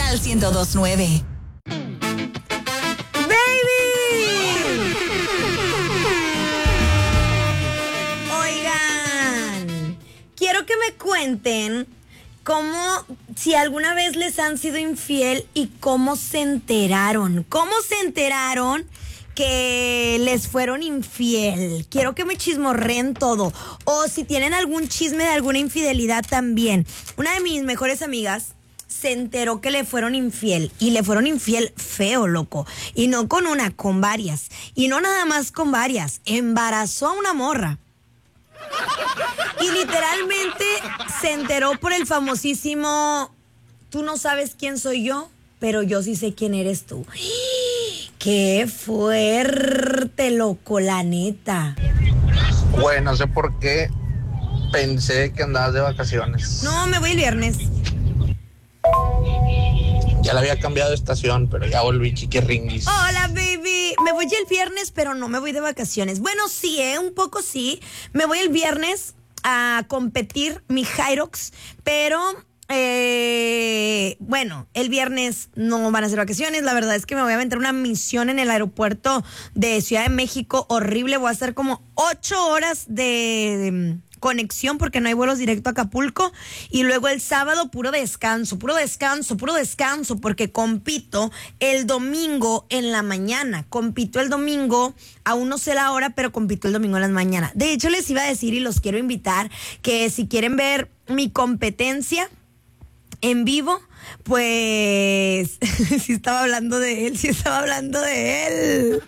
Canal 102.9. Quiero que me cuenten si alguna vez les han sido infiel y cómo se enteraron. ¿Cómo se enteraron que les fueron infiel? Quiero que me chismorreen todo. O si tienen algún chisme de alguna infidelidad también. Una de mis mejores amigas se enteró que le fueron infiel. Y le fueron infiel feo, loco. Y no con una, con varias. Y no nada más con varias. Embarazó a una morra. Y literalmente se enteró por el famosísimo: tú no sabes quién soy yo, pero yo sí sé quién eres tú. ¡Qué fuerte, loco, la neta! Güey, no sé por qué pensé que andabas de vacaciones. No, me voy el viernes. Ya le había cambiado de estación, pero ya volví, chiquirringuis. Hola, baby. Me voy el viernes, pero no me voy de vacaciones. Bueno, sí, un poco sí. Me voy el viernes a competir mi Hyrox, pero bueno, el viernes no van a ser vacaciones. La verdad es que me voy a aventar una misión en el aeropuerto de Ciudad de México horrible. Voy a hacer como 8 horas de conexión porque no hay vuelos directo a Acapulco, y luego el sábado puro descanso, porque compito el domingo en la mañana. Compito el domingo, aún no sé la hora, pero compito el domingo en las mañanas. De hecho, les iba a decir y los quiero invitar que si quieren ver mi competencia en vivo, pues sí estaba hablando de él.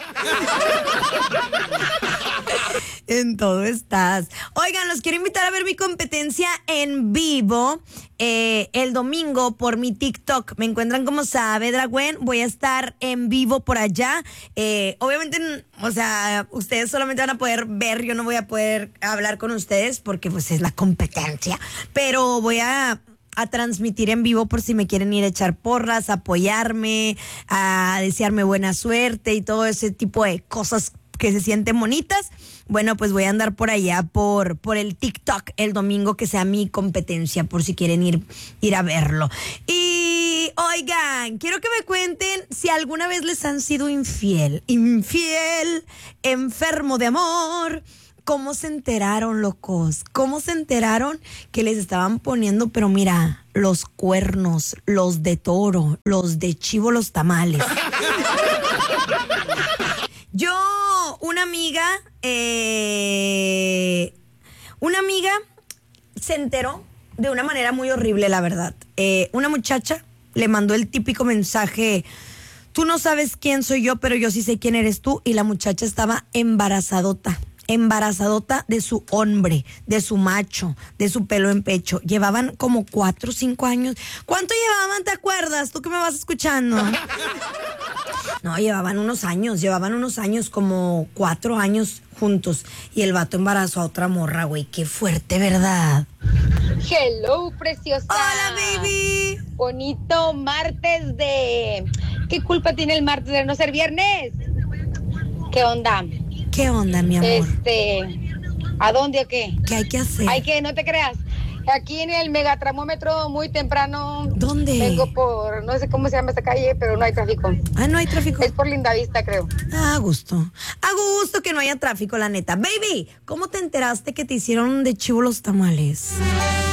En todo estás. Oigan, los quiero invitar a ver mi competencia en vivo el domingo por mi TikTok. Me encuentran como Saavedra Gwen. Voy a estar en vivo por allá. Obviamente, o sea, ustedes solamente van a poder ver. Yo no voy a poder hablar con ustedes porque pues es la competencia. Pero voy a transmitir en vivo por si me quieren ir a echar porras, a apoyarme, a desearme buena suerte y todo ese tipo de cosas que se sienten bonitas. Bueno, pues voy a andar por allá por el TikTok el domingo, que sea mi competencia, por si quieren ir a verlo. Y oigan, quiero que me cuenten si alguna vez les han sido infiel, enfermo de amor. ¿Cómo se enteraron, locos? ¿Cómo se enteraron que les estaban poniendo, pero mira, los cuernos, los de toro, los de chivo, los tamales? Yo, una amiga se enteró de una manera muy horrible, la verdad. Una muchacha le mandó el típico mensaje: tú no sabes quién soy yo, pero yo sí sé quién eres tú. Y la muchacha estaba embarazadota de su hombre, de su macho, de su pelo en pecho. Llevaban como 4 o 5 años. ¿Cuánto llevaban, te acuerdas? Tú que me vas escuchando. No, llevaban unos años, como 4 años juntos. Y el vato embarazó a otra morra, güey. Qué fuerte, ¿verdad? Hello, preciosa. Hola, baby. Bonito martes de... ¿Qué culpa tiene el martes de no ser viernes? ¿Qué onda? ¿Qué onda, mi amor? ¿A dónde o qué? ¿Qué hay que hacer? Hay que, no te creas. Aquí en el megatramómetro muy temprano. ¿Dónde? Vengo por, no sé cómo se llama esta calle, pero no hay tráfico. Ah, ¿no hay tráfico? Es por Lindavista, creo. A gusto que no haya tráfico, la neta. Baby, ¿cómo te enteraste que te hicieron de chivo los tamales?